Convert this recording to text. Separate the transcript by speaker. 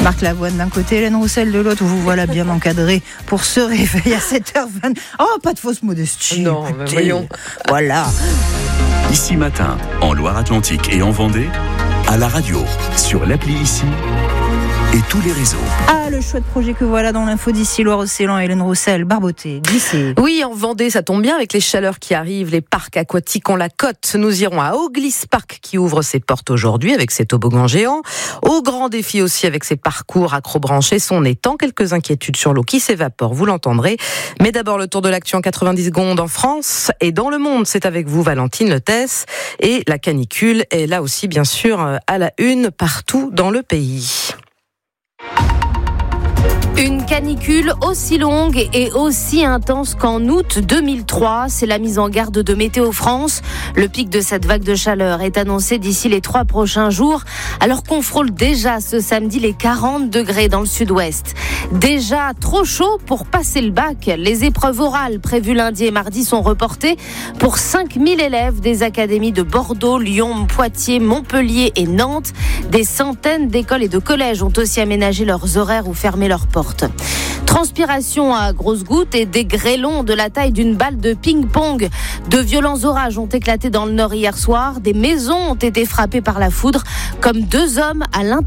Speaker 1: Marc Lavoine d'un côté, Hélène Roussel de l'autre. Vous voilà bien encadré pour ce réveil à 7h20. Oh, pas de fausse modestie.
Speaker 2: Non, mais voyons.
Speaker 1: Voilà.
Speaker 3: Ici Matin, en Loire-Atlantique et en Vendée, à la radio, sur l'appli Ici et tous les réseaux.
Speaker 1: Ah, le chouette projet que voilà dans l'info d'ici Loire-Océan, Hélène Roussel, barboté, glissé.
Speaker 2: Oui, en Vendée, ça tombe bien avec les chaleurs qui arrivent, les parcs aquatiques ont la cote. Nous irons à Auglis Park qui ouvre ses portes aujourd'hui avec ses toboggans géants. Au Grand Défi aussi avec ses parcours accrobranchés, son étang, quelques inquiétudes sur l'eau qui s'évapore, vous l'entendrez. Mais d'abord le tour de l'actu en 90 secondes en France et dans le monde. C'est avec vous Valentine Lethès et la canicule est là aussi bien sûr à la une partout dans le pays.
Speaker 4: Une canicule aussi longue et aussi intense qu'en août 2003, c'est la mise en garde de Météo France. Le pic de cette vague de chaleur est annoncé d'ici les 3 prochains jours, alors qu'on frôle déjà ce samedi les 40 degrés dans le sud-ouest. Déjà trop chaud pour passer le bac. Les épreuves orales prévues lundi et mardi sont reportées pour 5000 élèves des académies de Bordeaux, Lyon, Poitiers, Montpellier et Nantes. Des centaines d'écoles et de collèges ont aussi aménagé leurs horaires ou fermé leurs portes. Transpiration à grosses gouttes et des grêlons de la taille d'une balle de ping-pong. De violents orages ont éclaté dans le nord hier soir. Des maisons ont été frappées par la foudre, comme 2 hommes à l'intérieur.